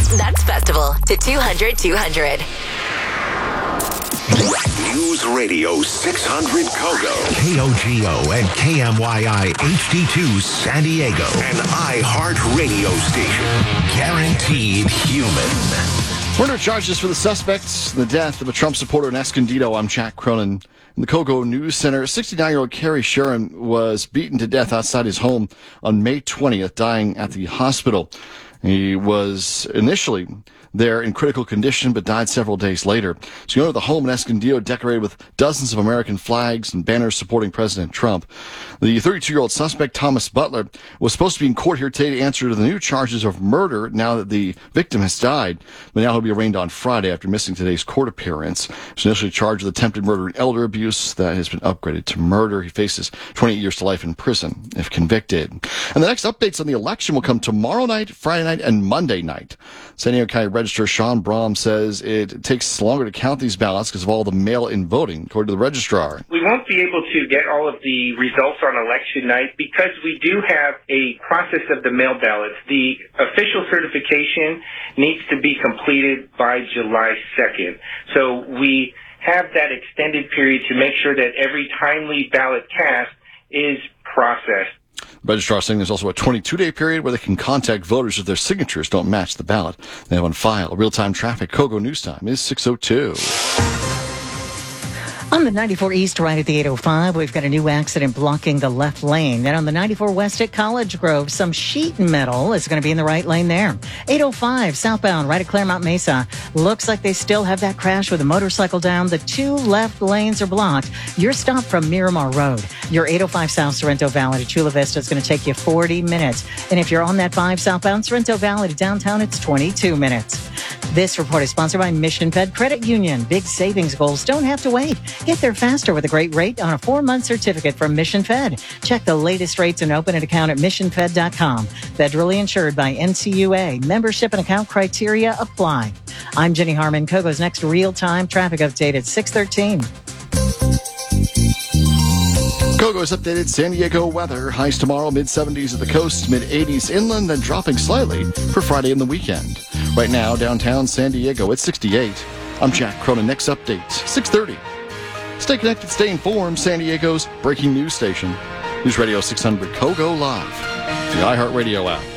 That's Festival to 200-200. News Radio 600 Kogo, KOGO and KMYI HD2 San Diego, an iHeart radio station. guaranteed human. Murder charges for the suspects in the death of a Trump supporter in Escondido. I'm Jack Cronin. In the Kogo News Center, 69-year-old Kerry Sharon was beaten to death outside his home on May 20th, dying at the hospital. He was initially there in critical condition, but died several days later. So you go to the home in Escondido, decorated with dozens of American flags and banners supporting President Trump. The 32-year-old suspect, Thomas Butler, was supposed to be in court here today to answer to the new charges of murder now that the victim has died. But now he'll be arraigned on Friday after missing today's court appearance. He was initially charged with attempted murder and elder abuse. That has been upgraded to murder. He faces 28 years to life in prison if convicted. And the next updates on the election will come tomorrow night, Friday night, and Monday night. San Diego County Registrar Sean Brom says it takes longer to count these ballots because of all the mail-in voting, according to the registrar. We won't be able to get all of the results on election night because we do have a process of the mail ballots. The official certification needs to be completed by July 2nd. So we have that extended period to make sure that every timely ballot cast is processed. Registrar saying there's also a 22-day period where they can contact voters if their signatures don't match the ballot they have on file. Real-time traffic. Kogo News Time is 6:02. On the 94 East, right at the 805, we've got a new accident blocking the left lane. Then on the 94 West at College Grove, some sheet metal is going to be in the right lane there. 805 southbound, right at Claremont Mesa. Looks like they still have that crash with a motorcycle down. The two left lanes are blocked. You're stopped from Miramar Road. Your 805 South Sorrento Valley to Chula Vista is going to take you 40 minutes. And if you're on that 5 southbound Sorrento Valley to downtown, it's 22 minutes. This report is sponsored by Mission Fed Credit Union. Big savings goals don't have to wait. Get there faster with a great rate on a 4-month certificate from Mission Fed. Check the latest rates and open an account at missionfed.com. Federally insured by NCUA. Membership and account criteria apply. I'm Jenny Harmon. Kogo's next real-time traffic update at 6:13. Kogo's updated San Diego weather. Highs tomorrow, mid-70s at the coast, mid-80s inland, then dropping slightly for Friday and the weekend. Right now, downtown San Diego, it's 68. I'm Jack Cronin. Next update, 6:30. Stay connected, stay informed. San Diego's breaking news station. News Radio 600 Kogo Live. The iHeartRadio app.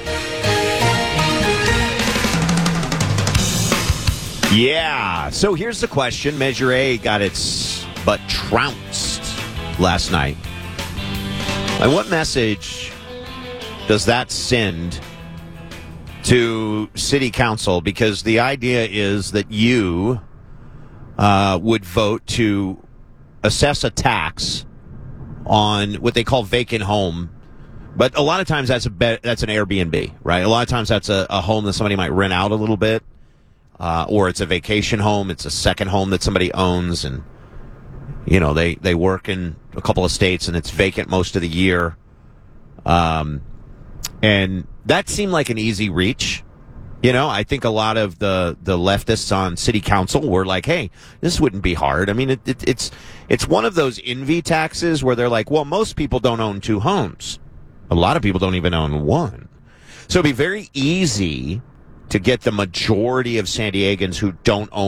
Yeah. So here's the question. Measure A got its butt trounced last night. And what message does that send to City Council? Because the idea is that you would vote to assess a tax on what they call vacant home. But a lot of times that's an Airbnb, right? A lot of times that's a home that somebody might rent out a little bit. Or it's a vacation home. It's a second home that somebody owns. And, you know, they work in a couple of states and it's vacant most of the year. And that seemed like an easy reach. You know, I think a lot of the leftists on city council were like, hey, this wouldn't be hard. I mean, it's one of those envy taxes where they're like, well, most people don't own 2 homes. A lot of people don't even own 1. So it'd be very easy to get the majority of San Diegans who don't own